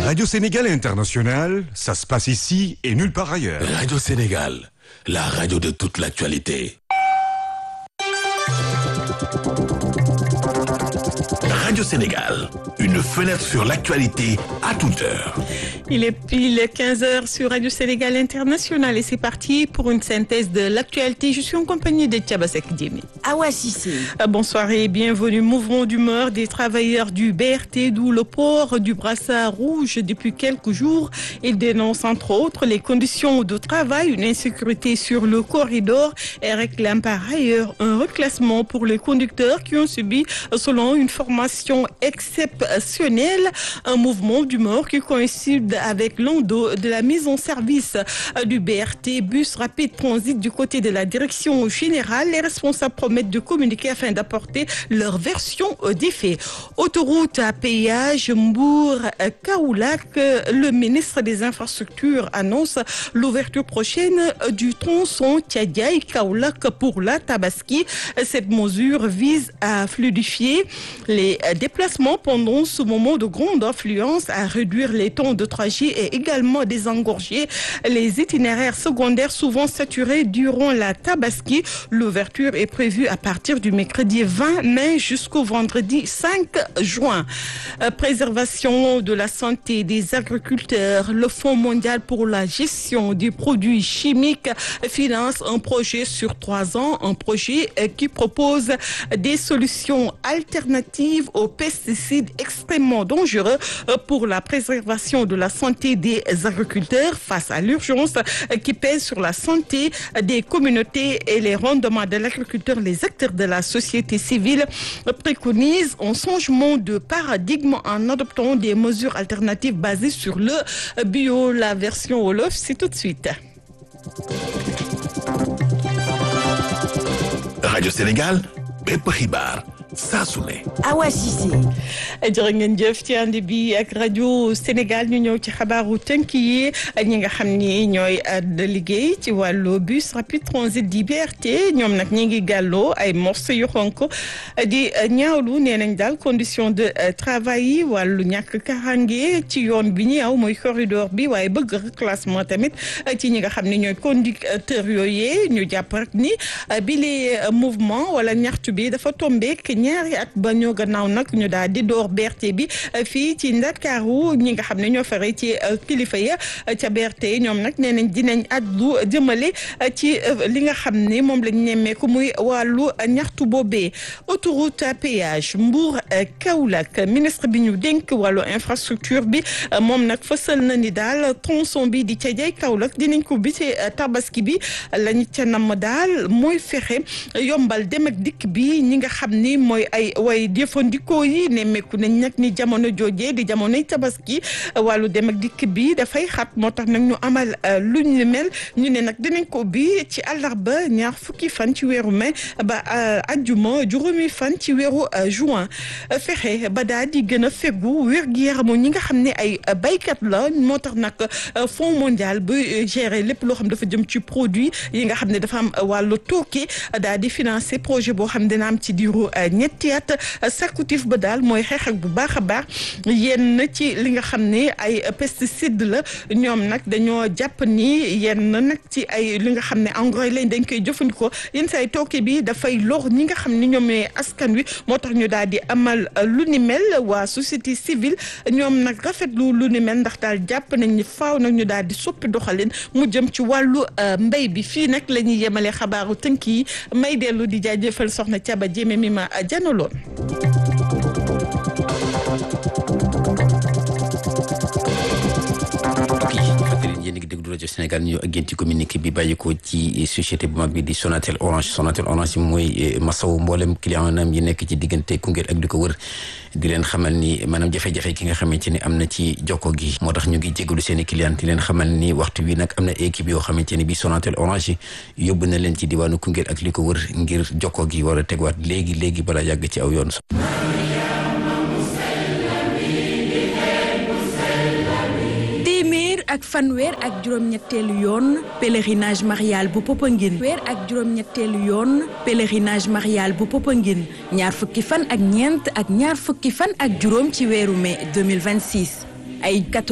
Radio Sénégal International, ça se passe ici et nulle part ailleurs. Radio Sénégal, la radio de toute l'actualité. Radio Sénégal, une fenêtre sur l'actualité à toute heure. Il est pile 15h sur Radio Sénégal International et c'est parti pour une synthèse de l'actualité. Je suis en compagnie de Thiabasek Djemi. Awa Cissé. Bonsoir et bienvenue. Mouvement d'humeur des travailleurs du BRT, d'où le port du brassard rouge depuis quelques jours. Ils dénoncent entre autres les conditions de travail, une insécurité sur le corridor et réclament par ailleurs un reclassement pour les conducteurs qui ont subi, selon une formation exceptionnelle, un mouvement d'humeur qui coïncide avec l'endos de la mise en service du BRT, bus rapide transit du côté de la direction générale. Les responsables promettent de communiquer afin d'apporter leur version des faits. Autoroute à péage Mbour-Kaolack, le ministre des Infrastructures annonce l'ouverture prochaine du tronçon Thiadiaye-Kaolack pour la Tabaski. Cette mesure vise à fluidifier les déplacements pendant ce moment de grande affluence, à réduire les temps de trajet et également désengorger les itinéraires secondaires souvent saturés durant la Tabaski. L'ouverture est prévue à partir du mercredi 20 mai jusqu'au vendredi 5 juin. Préservation de la santé des agriculteurs. Le Fonds mondial pour la gestion des produits chimiques finance un projet sur 3 ans, un projet qui propose des solutions alternatives aux pesticides extrêmement dangereux pour la préservation de la santé des agriculteurs face à l'urgence qui pèse sur la santé des communautés et les rendements de l'agriculteur. Les acteurs de la société civile préconisent un changement de paradigme en adoptant des mesures alternatives basées sur le bio. La version Wolof, c'est tout de suite. Radio Sénégal, bépp xibaar saa su ne. Awa Cissé. jërë ngeen jëf ci ànd bi ak rajo Sénégal ñu ñëw ci xabaaru tënk yi ñi nga xam ni ñooy liggéey ci wàllu bus rapide transit di BRT ñoom nag ñi ngi gàlloo ay morceau yu xonk di ñaawlu nee nañ daal condition de travail yi wàllu ñàkk karange ci yoon bi ñu aw mooy corridor bi waaye bëgg reclassement tamit ci ñi nga xam ne ñooy conducteur yooyee ñu jàpp rek ni bi les mouvement wala ñaxtu bi dafa tombé ñaari at ba ñoo gannaaw nag ñu daal di door BRT bi fii ci Ndakaaru. ñi nga xam ne ñoo fare ci kilifa ya ca BRT ñoom nag nee nañ dinañ addu jëmale ci li nga xam ne moom lañ nemmeeku muy wàllu ñaxtu boobee. Autoroute à péage Mbour Kaolack, ministre bi ñu dénk wàllu infrastructure bi moom nag fësal na ni daal tronçon bi di Thiadiaye Kaolack dinañ ko bi ci tabaski bi lañu ca namm daal mooy fexe yombal dem ak dikk bi ñi nga xam ni mooy ay way jëfandikoo yi nemmeeku nañ nag ni jamono joojee di jamonoy tabaski wàllu dem ak dikk bi dafay xat moo tax nag ñu amal lu ñu mel ñu ne nag dinañ ko ubbi ci àllarba ñaar fukki fan ci weeru mai ba ajjuma juróomi fan ci weeru juin. Fexe ba daal di gën a fegu wér-gu-yaramu ñi nga xam ne ay baykat la moo tax nag Fonds mondial ba gérer lépp loo xam dafa jëm ci produit yi nga xam ne dafa am wàllu tooke daal di financer projet boo xam dina am ci diiru ñetti at. sakkutif ba daal mooy xeex ak bu baax a baax yenn ci li nga xam ne ay pesticide la ñoom nag dañoo jàpp ni yenn nag ci ay li nga xam ne engrais lañ dañ koy jëfandikoo yenn say tooke bi dafay lor ñi nga xam ne ñoom ñooy askan wi moo tax ñu daal di amal lu ni mel. waa société civile ñoom nag rafetlu lu ni mel ndax daal jàpp nañ ni faaw nag ñu daal di soppi doxalin mu jëm ci wàllu mbay bi. fii nag la ñuy yemale xabaaru tënk yi may dellu di jaajëfal soxna Thiaba Jéeme mi ma janaloon. yéen a ngi déglu rajo Sénégal ñu ak yéen ci communiqué bi bàyyi ko ci société bu mag bi di Sonatel Orange mooy masawu mboolem client nam yi nekk ci diggante Koungheul ak di ko wër di leen xamal ni maanaam jafe-jafe ki nga xamante ni am na ci jokko gi moo tax ñu ngi jégalu seen i client di leen xamal ni waxtu wi nag am na équipe yoo xamante ni bi Sonatel Orange yóbbu na leen ci diwaanu Koungheul ak li ko wër ngir jokko gi war a tegwaat léegi balaa yàgg ci aw yoon. ak fanweer ak juróom-ñetteelu yoon pèlerinage marial bu Popenguine weer ak juróom-ñetteelu yoon pèlerinage marial bu Popenguine ñaar fukki fan ak ñeent ak ñaar fukki fan ak juróom ci weeru mai 2026 ay